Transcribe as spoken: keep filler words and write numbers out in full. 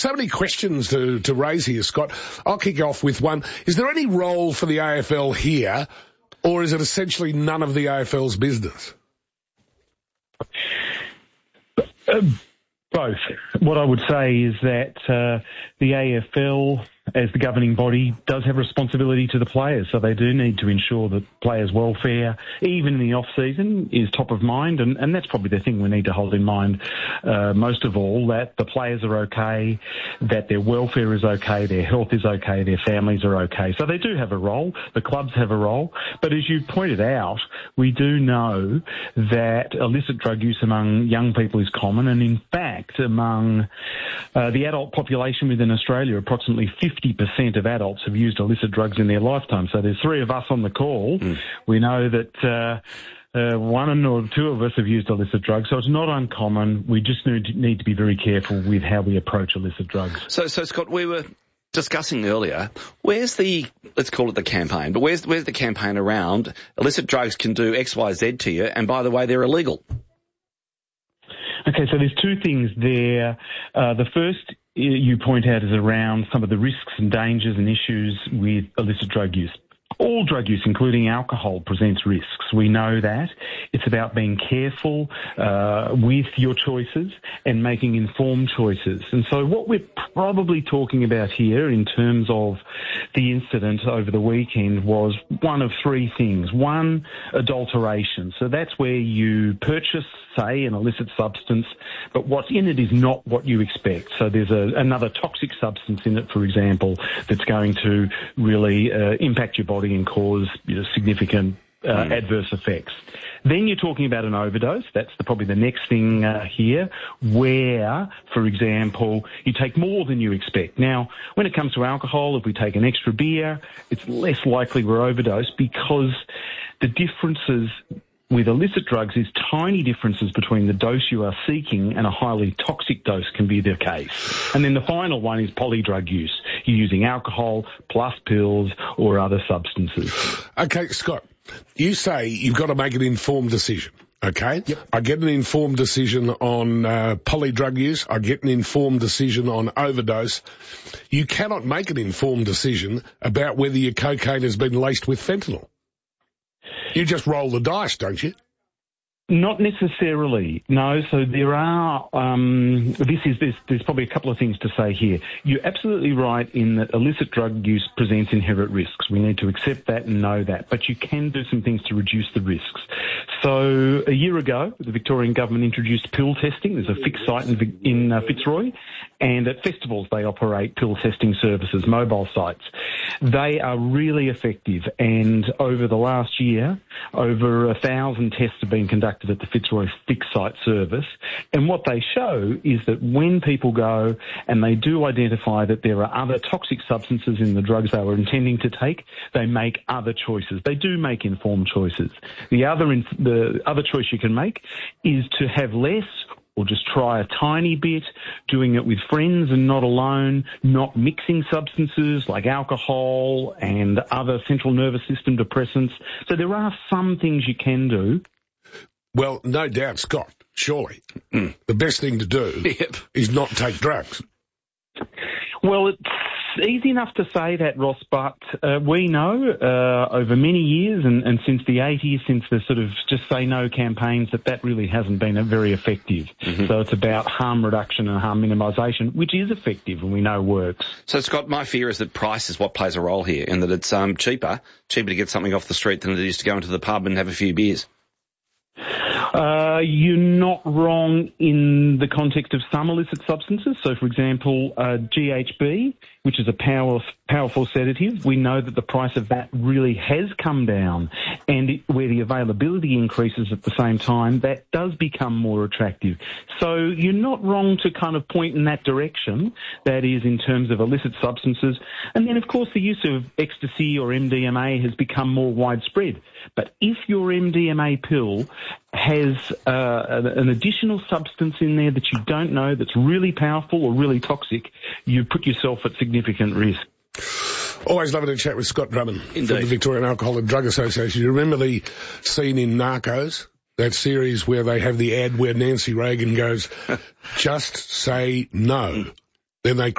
So many questions to, to raise here, Scott. I'll kick off with one. Is there any role for the A F L here, or is it essentially none of the A F L's business? Um, both. What I would say is that uh, the A F L, as the governing body, does have responsibility to the players, so they do need to ensure that players' welfare, even in the off-season, is top of mind, and, and that's probably the thing we need to hold in mind uh, most of all, that the players are okay, that their welfare is okay, their health is okay, their families are okay. So they do have a role, the clubs have a role, but as you pointed out, we do know that illicit drug use among young people is common, and in fact, among uh, the adult population within Australia, approximately fifty percent of adults have used illicit drugs in their lifetime. So there's three of us on the call. Mm. We know that uh, uh, one or two of us have used illicit drugs, so it's not uncommon. We just need to, need to be very careful with how we approach illicit drugs. So, so Scott, we were discussing earlier, where's the, let's call it the campaign, but where's, where's the campaign around illicit drugs can do X, Y, Z to you, and by the way, they're illegal? Okay, so there's two things there. Uh, the first you point out is around some of the risks and dangers and issues with illicit drug use. All drug use, including alcohol, presents risks. We know that. It's about being careful uh, with your choices and making informed choices. And so what we're probably talking about here in terms of the incident over the weekend was one of three things. One, adulteration. So that's where you purchase, say, an illicit substance, but what's in it is not what you expect. So there's a, another toxic substance in it, for example, that's going to really uh, impact your body and cause, you know, significant uh, mm. adverse effects. Then you're talking about an overdose. That's the, probably the next thing uh, here, where, for example, you take more than you expect. Now, when it comes to alcohol, if we take an extra beer, it's less likely we're overdosed because the differences with illicit drugs is tiny differences between the dose you are seeking and a highly toxic dose can be the case. And then the final one is polydrug use. You're using alcohol plus pills or other substances. Okay, Scott, you say you've got to make an informed decision. Okay? Yep. I get an informed decision on uh, polydrug use. I get an informed decision on overdose. You cannot make an informed decision about whether your cocaine has been laced with fentanyl. You just roll the dice, don't you? Not necessarily, no. So there are, um, this is, there's, there's probably a couple of things to say here. You're absolutely right in that illicit drug use presents inherent risks. We need to accept that and know that. But you can do some things to reduce the risks. So a year ago, the Victorian government introduced pill testing. There's a fixed site in, in uh, Fitzroy. And at festivals, they operate pill testing services, mobile sites. They are really effective. And over the last year, over a thousand tests have been conducted at the Fitzroy fixed site service. And what they show is that when people go and they do identify that there are other toxic substances in the drugs they were intending to take, they make other choices. They do make informed choices. The other, in, the other choice you can make is to have less or just try a tiny bit, doing it with friends and not alone, not mixing substances like alcohol and other central nervous system depressants. So there are some things you can do. Well, no doubt, Scott, surely mm. the best thing to do yep. is not take drugs. Well, it's easy enough to say that, Ross, but uh, we know uh, over many years and, and since the eighties, since the sort of Just Say No campaigns, that that really hasn't been very effective. Mm-hmm. So it's about harm reduction and harm minimisation, which is effective and we know works. So, Scott, my fear is that price is what plays a role here, and that it's um, cheaper, cheaper to get something off the street than it is to go into the pub and have a few beers. Uh, you're not wrong in the context of some illicit substances. So, for example, uh, G H B, which is a power, powerful sedative, we know that the price of that really has come down. And it, where the availability increases at the same time, that does become more attractive. So you're not wrong to kind of point in that direction, that is in terms of illicit substances. And then, of course, the use of ecstasy or M D M A has become more widespread. But if your M D M A pill has uh, an additional substance in there that you don't know that's really powerful or really toxic, you put yourself at significant risk. Always lovely to chat with Scott Drummond Indeed. from the Victorian Alcohol and Drug Association. You remember the scene in Narcos, that series where they have the ad where Nancy Reagan goes, just say no. Then they